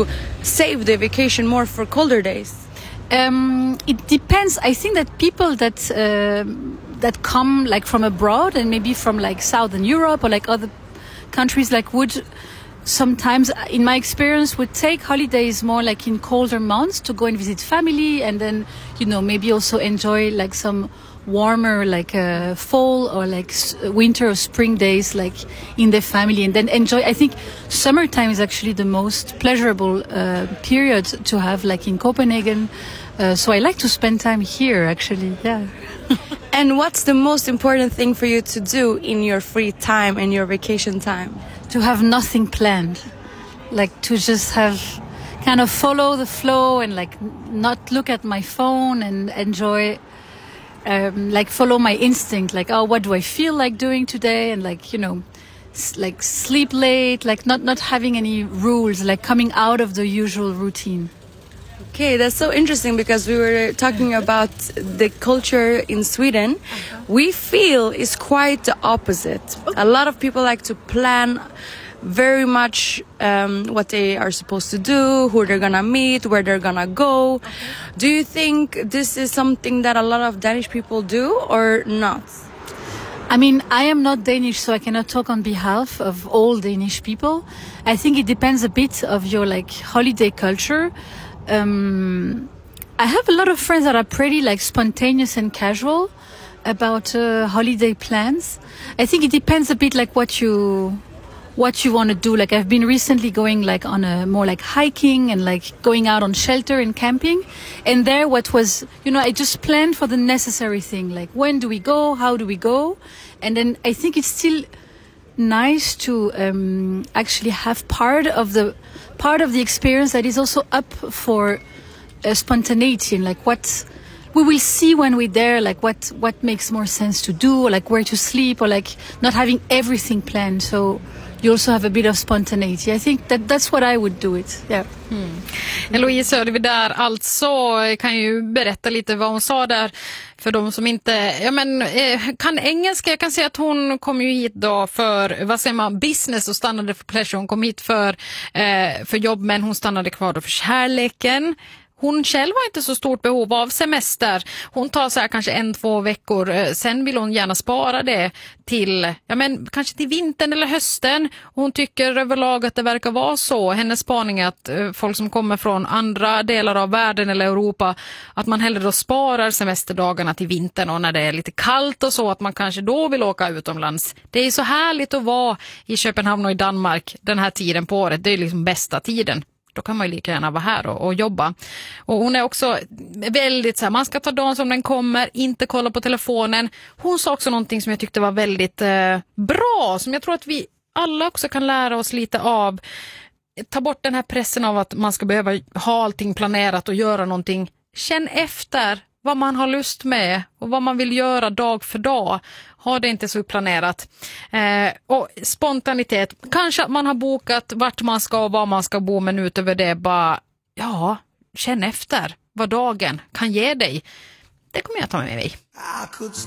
to save the vacation more for colder days? It depends. I think that people that come like from abroad and maybe from like Southern Europe or like other countries like would sometimes, in my experience, would take holidays more like in colder months to go and visit family, and then maybe also enjoy like some warmer like fall or like winter or spring days like in their family, and then enjoy. I think summertime is actually the most pleasurable period to have like in Copenhagen, so I like to spend time here actually. Yeah. And what's the most important thing for you to do in your free time and your vacation time? To have nothing planned, like to just have kind of follow the flow and like not look at my phone and enjoy, like follow my instinct, like, oh, what do I feel like doing today? And like, like sleep late, like not having any rules, like coming out of the usual routine. Okay, that's so interesting because we were talking about the culture in Sweden. We feel is quite the opposite. A lot of people like to plan very much what they are supposed to do, who they're gonna meet, where they're gonna go. Do you think this is something that a lot of Danish people do or not? I mean, I am not Danish, so I cannot talk on behalf of all Danish people. I think it depends a bit of your like holiday culture. I have a lot of friends that are pretty like spontaneous and casual about holiday plans. I think it depends a bit like what you want to do. Like I've been recently going like on a more like hiking and like going out on shelter and camping. And there what was, I just planned for the necessary thing. Like when do we go? How do we go? And then I think it's still nice to actually have part of the experience that is also up for spontaneity, and like what we will see when we're there, like what makes more sense to do, or like where to sleep, or like not having everything planned. So you also have a bit of spontaneity. I think that's what I would do it. Yeah. Louise Söderby där alltså kan ju berätta lite vad hon sa där för de som inte kan engelska. Jag kan säga att hon kom ju hit då för business och stannade för pleasure. Hon kom hit för jobb, men hon stannade kvar då för kärleken. Hon själv har inte så stort behov av semester. Hon tar så här kanske 1-2 veckor. Sen vill hon gärna spara det till, kanske till vintern eller hösten. Hon tycker överlag att det verkar vara så. Hennes spaning är att folk som kommer från andra delar av världen eller Europa, att man hellre då sparar semesterdagarna till vintern, och när det är lite kallt och så, att man kanske då vill åka utomlands. Det är så härligt att vara i Köpenhamn och i Danmark den här tiden på året. Det är liksom bästa tiden. Då kan man ju lika gärna vara här och jobba. Och hon är också väldigt så här, man ska ta dagen som den kommer, inte kolla på telefonen. Hon sa också någonting som jag tyckte var väldigt bra, som jag tror att vi alla också kan lära oss lite av. Ta bort den här pressen av att man ska behöva ha allting planerat och göra någonting. Känn efter vad man har lust med och vad man vill göra dag för dag. Ha det inte så planerat. Och spontanitet. Kanske att man har bokat vart man ska och var man ska bo, men utöver det bara, känn efter vad dagen kan ge dig. Det kommer jag ta med mig.